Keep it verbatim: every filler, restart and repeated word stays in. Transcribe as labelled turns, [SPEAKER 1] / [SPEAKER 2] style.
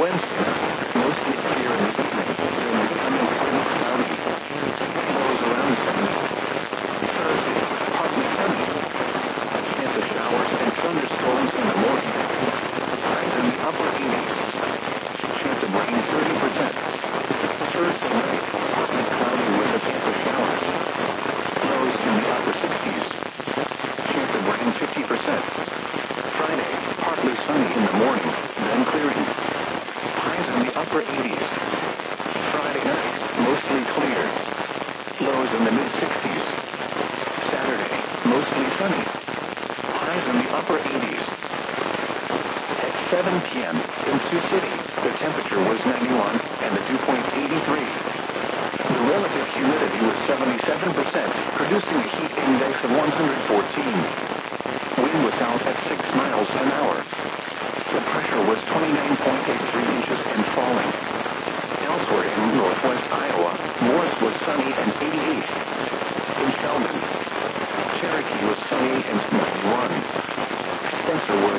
[SPEAKER 1] Wednesday night, mostly clear in the evening, then becoming pretty cloudy. Lows around seventy. Thursday, partly sunny. Chance of showers and thunderstorms in the morning. Highs in the upper eighties. Chance of rain thirty percent. Thursday night, partly cloudy with a chance of showers. Lows in the upper sixties. Chance of rain fifty percent. Friday, partly sunny in the morning, then clearing. Highs in the upper eighties. Friday night, mostly clear. Lows in the mid-sixties. Saturday, mostly sunny. Highs in the upper eighties. At seven p m in Sioux City, the temperature was ninety-one and the dew point eighty-three. The relative humidity was seventy-seven percent, producing a heat index of one hundred fourteen. Wind was out at six miles an hour. The pressure was twenty-nine point eight three inches and falling. Elsewhere in northwest Iowa, Morris was sunny and eighty-eight. In Shellman, Cherokee was sunny and ninety-one. Spencer was